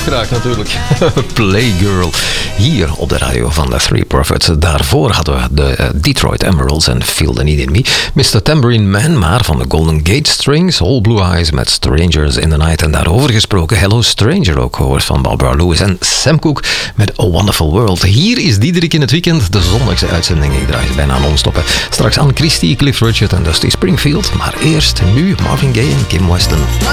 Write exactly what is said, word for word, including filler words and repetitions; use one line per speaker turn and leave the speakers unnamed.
graag natuurlijk. Playgirl. Hier op de radio van The Three Prophets. Daarvoor hadden we de uh, Detroit Emeralds en Feel the Need in Me. mister Tambourine Man, maar van de Golden Gate Strings. All Blue Eyes met Strangers in the Night. En daarover gesproken Hello Stranger, ook gehoord van Barbara Lewis. En Sam Cooke met A Wonderful World. Hier is Diederik in het weekend. De zondagse uitzending. Ik draai ze bijna non-stoppen. Straks Anne Christie, Cliff Richard en Dusty Springfield. Maar eerst nu Marvin Gaye en Kim Weston.